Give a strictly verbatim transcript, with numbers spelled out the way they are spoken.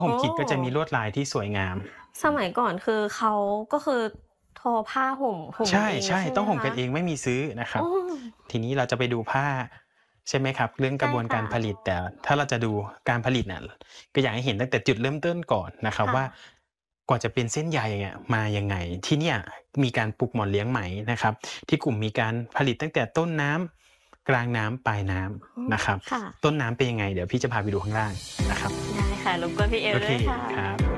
ห่โอมขีดก็จะมีล้วดลายที่สวยงามสมัยก่อนคือเขาก็คือทอผ้าห่ม ห่มใกันเองช่ ๆใช่ไตห้มคองห่มกัะ? นเองไม่มีซื้อนะครอัืบมทีนี้เราจะไปดูผ้า ใช่ไหมครับ เรื่องใชก่ระบวนค่การผะลิต แต่ถ้าเราจะดูการผลิตน่ะ ก็อยากให้เห็นตั้งแต่จุดเริ่มต้นก่อนนะครับค่ว่าะกว่าจะเป็นเส้นใยอะมายังไง ที่เนี่ยมีการปลูกหม่อนเลี้ยงไหมนะครับ ที่กลุ่มมีการผลิตตั้งแต่ต้นน้ำ กลางน้ำ ปลายน้อ๋อำนะครับค่ะต้นน้ำเป็นยังไง เดี๋ยวพี่จะพาไปดูข้างล่างนะครับได้ค่ะ รบกวนพี่เอโอเคด้วยค่ครัะบ